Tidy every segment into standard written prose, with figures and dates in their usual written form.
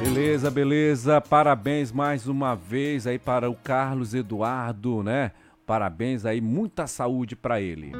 Beleza, beleza. Parabéns mais uma vez aí para o Carlos Eduardo, né? Parabéns aí, muita saúde para ele.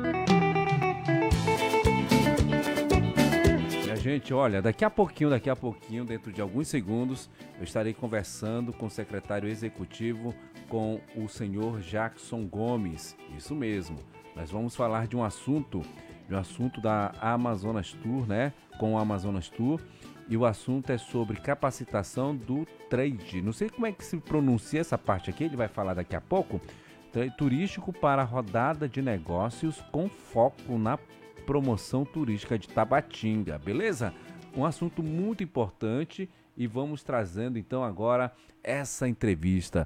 Minha gente, olha, daqui a pouquinho, dentro de alguns segundos, eu estarei conversando com o secretário executivo, com o senhor Jackson Gomes. Isso mesmo. Nós vamos falar de um assunto da Amazonas Tour, né? Com o Amazonas Tour. E o assunto é sobre capacitação do trade. Não sei como é que se pronuncia essa parte aqui, ele vai falar daqui a pouco. Turístico para rodada de negócios com foco na promoção turística de Tabatinga, beleza? Um assunto muito importante e vamos trazendo então agora essa entrevista.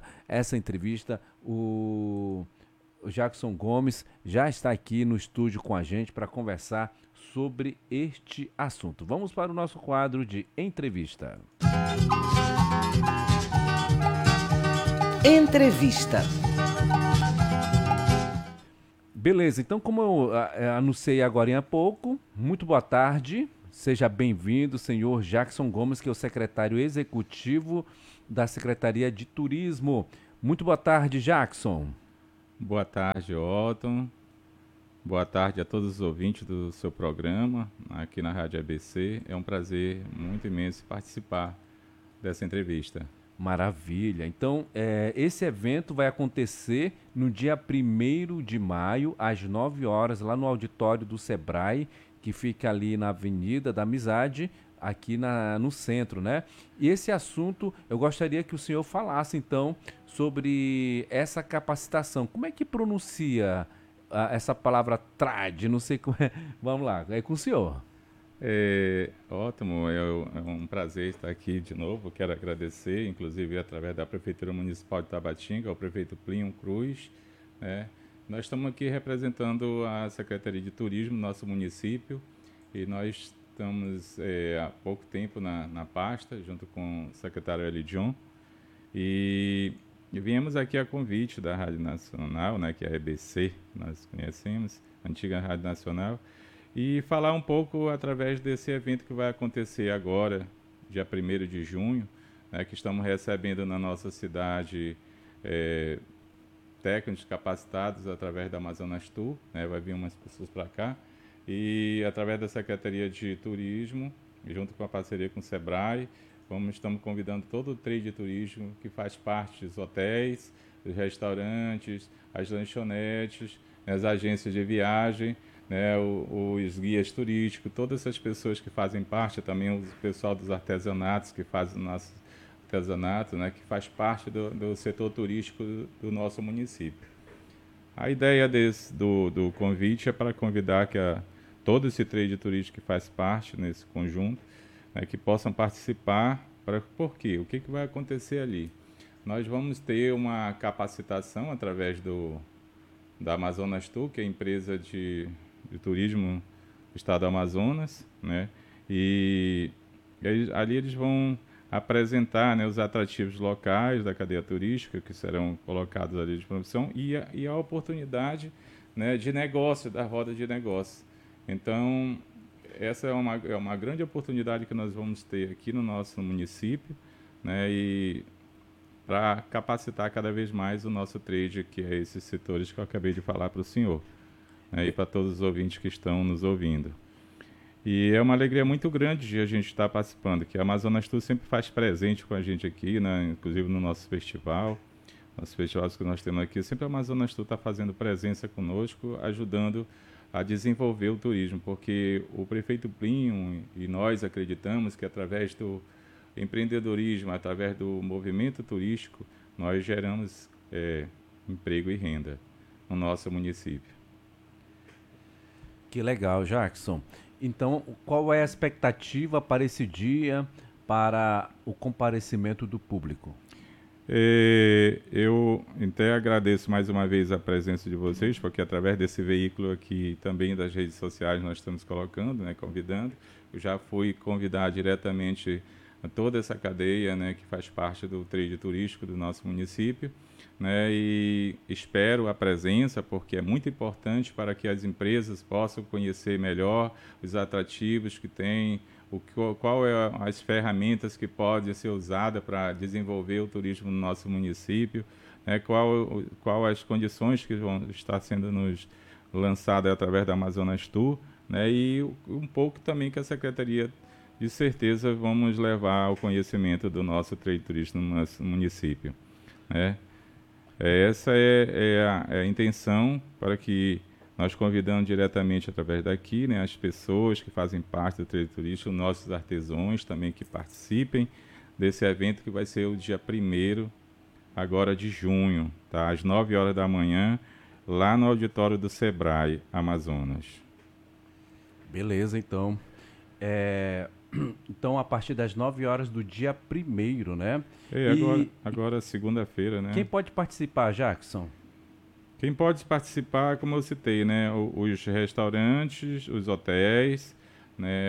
O Jackson Gomes já está aqui no estúdio com a gente para conversar sobre este assunto. Vamos para o nosso quadro de entrevista. Entrevista. Beleza, então como eu anunciei agora há pouco, muito boa tarde, seja bem-vindo, senhor Jackson Gomes, que é o secretário executivo da Secretaria de Turismo. Muito boa tarde, Jackson. Boa tarde, Otton. Boa tarde a todos os ouvintes do seu programa aqui na Rádio ABC. É um prazer muito imenso participar dessa entrevista. Maravilha. Então, esse evento vai acontecer no dia 1º de maio, às 9 horas, lá no auditório do Sebrae, que fica ali na Avenida da Amizade, aqui no centro, né? E esse assunto, eu gostaria que o senhor falasse, então, sobre essa capacitação. Como é que pronuncia essa palavra trad? Não sei como é. Vamos lá, é com o senhor. Ótimo, é um prazer estar aqui de novo. Quero agradecer, inclusive através da Prefeitura Municipal de Tabatinga, ao prefeito Plínio Cruz, né? Nós estamos aqui representando a Secretaria de Turismo do nosso município e nós estamos há pouco tempo na pasta, junto com o secretário Elidion, e viemos aqui a convite da Rádio Nacional, né, que é a EBC, nós conhecemos, antiga Rádio Nacional, e falar um pouco através desse evento que vai acontecer agora, dia 1º de junho, né, que estamos recebendo na nossa cidade técnicos capacitados através da Amazonas Tour, né, vai vir umas pessoas para cá, e através da Secretaria de Turismo, junto com a parceria com o Sebrae, estamos convidando todo o trade de turismo que faz parte dos hotéis, dos restaurantes, as lanchonetes, as agências de viagem, né, os guias turísticos, todas essas pessoas que fazem parte, também o pessoal dos artesanatos que fazem o nosso artesanato, né, que faz parte do setor turístico do nosso município. A ideia do convite é para convidar todo esse trade turístico que faz parte nesse conjunto, né, que possam participar. Por quê? O que vai acontecer ali? Nós vamos ter uma capacitação através da Amazonas Tour, que é a empresa de turismo do estado do Amazonas, né? E ali eles vão apresentar, né, os atrativos locais da cadeia turística que serão colocados ali de promoção e a oportunidade, né, de negócio, da roda de negócio. Então, essa é uma grande oportunidade que nós vamos ter aqui no nosso município, né, e para capacitar cada vez mais o nosso trade, que é esses setores que eu acabei de falar para o senhor, né, e para todos os ouvintes que estão nos ouvindo. E é uma alegria muito grande de a gente estar participando, que a Amazonas Tour sempre faz presente com a gente aqui, né, inclusive no nosso festival. Nossos festivais que nós temos aqui, sempre a Amazonas Tour está fazendo presença conosco, ajudando a desenvolver o turismo, porque o prefeito Plínio e nós acreditamos que através do empreendedorismo, através do movimento turístico, nós geramos emprego e renda no nosso município. Que legal, Jackson. Então, qual é a expectativa para esse dia, para o comparecimento do público? Eu até agradeço mais uma vez a presença de vocês, porque através desse veículo aqui, também das redes sociais, nós estamos colocando, né, convidando. Eu já fui convidar diretamente a toda essa cadeia, né, que faz parte do trade turístico do nosso município, né, e espero a presença, porque é muito importante para que as empresas possam conhecer melhor os atrativos que tem qual é as ferramentas que podem ser usadas para desenvolver o turismo no nosso município, né, qual as condições que vão estar sendo nos lançadas através da Amazonas Tour, né, e um pouco também que a Secretaria, de certeza, vamos levar ao conhecimento do nosso trade turístico no nosso município, né. Essa é a intenção, para que nós convidamos diretamente através daqui, né, as pessoas que fazem parte do trade turístico, nossos artesãos também que participem desse evento, que vai ser o dia 1º agora de junho, tá? Às 9 horas da manhã, lá no auditório do Sebrae Amazonas. Beleza, então. Então, a partir das 9 horas do dia 1º, né? Agora segunda-feira, né? Quem pode participar, Jackson? Quem pode participar, como eu citei, né? Os restaurantes, os hotéis, né?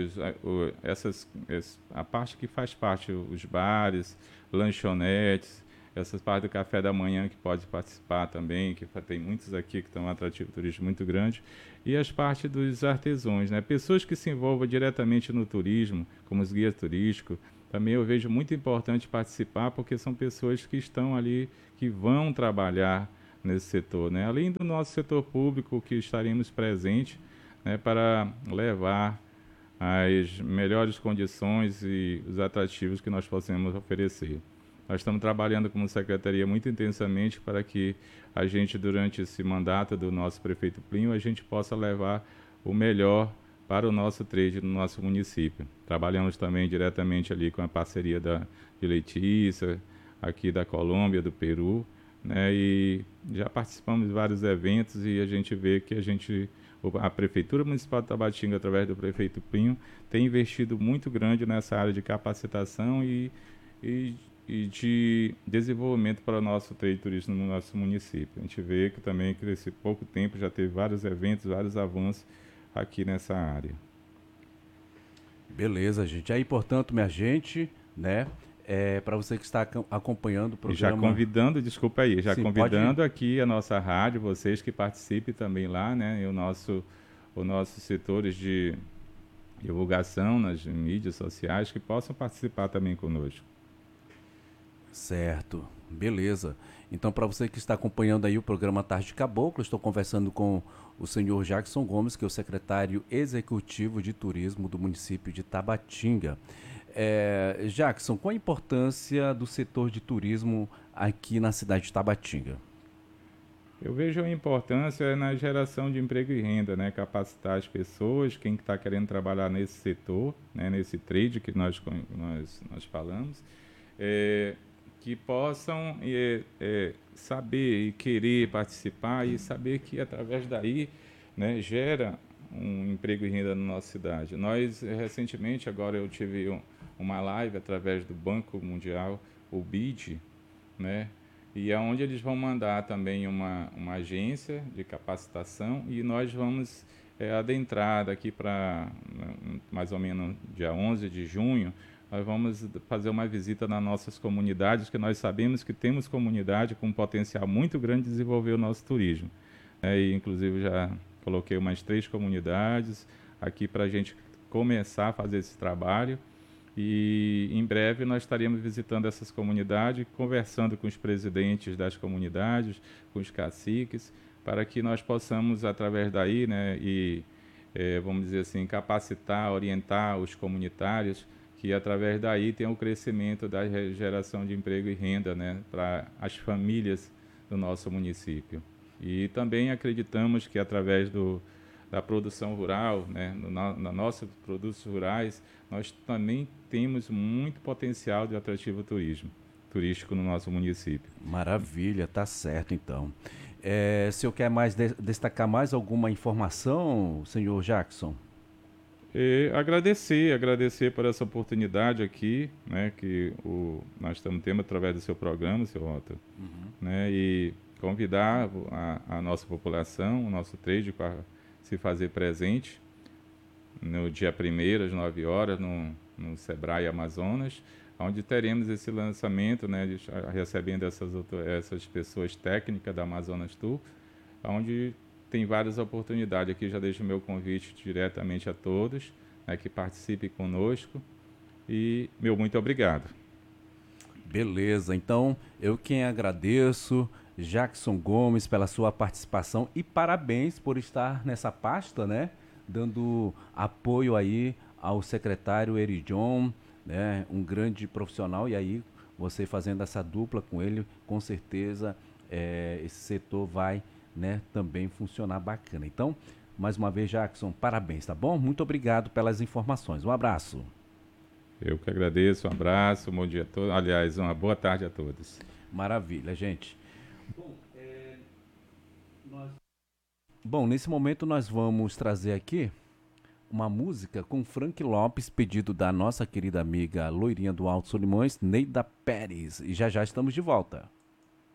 A parte que faz parte, os bares, lanchonetes, essas partes do café da manhã que pode participar também, que tem muitos aqui que estão um atrativo turístico muito grande, e as partes dos artesãos, né? Pessoas que se envolvam diretamente no turismo, como os guias turísticos, também eu vejo muito importante participar, porque são pessoas que estão ali, que vão trabalhar nesse setor, né? Além do nosso setor público, que estaremos presentes, né, para levar as melhores condições e os atrativos que nós possamos oferecer. Nós estamos trabalhando como secretaria muito intensamente para que a gente, durante esse mandato do nosso prefeito Plínio, a gente possa levar o melhor para o nosso trade no nosso município. Trabalhamos também diretamente ali com a parceria de Letícia, aqui da Colômbia, do Peru, né? E já participamos de vários eventos e a gente vê que a Prefeitura Municipal de Tabatinga, através do prefeito Plínio, tem investido muito grande nessa área de capacitação e de desenvolvimento para o nosso trade turístico no nosso município. A gente vê que também, que nesse pouco tempo, já teve vários eventos, vários avanços aqui nessa área. Beleza, gente. Aí, portanto, minha gente, né, para você que está acompanhando o programa... E já convidando, desculpa aí, já Sim, convidando aqui a nossa rádio, vocês que participem também lá, né, e os nossos setores de divulgação nas mídias sociais, que possam participar também conosco. Certo, beleza. Então, para você que está acompanhando aí o programa Tarde de Caboclo, estou conversando com o senhor Jackson Gomes, que é o secretário executivo de turismo do município de Tabatinga. Jackson, qual a importância do setor de turismo aqui na cidade de Tabatinga? Eu vejo a importância na geração de emprego e renda, né? Capacitar as pessoas, quem está querendo trabalhar nesse setor, né? Nesse trade que nós falamos, que possam saber e querer participar e saber que através daí, né, gera um emprego e renda na nossa cidade. Nós, recentemente, agora eu tive uma live através do Banco Mundial, o BID, né, e é onde eles vão mandar também uma agência de capacitação e nós vamos adentrar daqui para mais ou menos dia 11 de junho, nós vamos fazer uma visita nas nossas comunidades, que nós sabemos que temos comunidade com um potencial muito grande de desenvolver o nosso turismo. E, inclusive, já coloquei umas 3 comunidades aqui para a gente começar a fazer esse trabalho. E, em breve, nós estaremos visitando essas comunidades, conversando com os presidentes das comunidades, com os caciques, para que nós possamos, através daí, né, vamos dizer assim, capacitar, orientar os comunitários, que através daí tem o crescimento da geração de emprego e renda, né, para as famílias do nosso município. E também acreditamos que através da produção rural, né, na nossos produtos rurais, nós também temos muito potencial de atrativo turístico no nosso município. Maravilha, tá certo então. Se eu quer destacar mais alguma informação, senhor Jackson? Agradecer por essa oportunidade aqui, né, que nós estamos tendo através do seu programa, seu Otto, né, e convidar a nossa população, o nosso trade, para se fazer presente no dia 1º, às 9 horas, no Sebrae Amazonas, onde teremos esse lançamento, né, recebendo essas pessoas técnicas da Amazonas Tour, onde tem várias oportunidades. Aqui já deixo o meu convite diretamente a todos, né, que participe conosco. E meu muito obrigado. Beleza, então eu quem agradeço, Jackson Gomes, pela sua participação e parabéns por estar nessa pasta, né? Dando apoio aí ao secretário Eri John, né? Um grande profissional, e aí você fazendo essa dupla com ele, com certeza esse setor vai, né, também funcionar bacana. Então, mais uma vez, Jackson, parabéns, tá bom? Muito obrigado pelas informações. Um abraço. Eu que agradeço, um abraço, um bom dia a todos. Aliás, uma boa tarde a todos. Maravilha, gente. Bom, nesse momento nós vamos trazer aqui uma música com Frank Lopes, pedido da nossa querida amiga loirinha do Alto Solimões, Neida Pérez. E já já estamos de volta.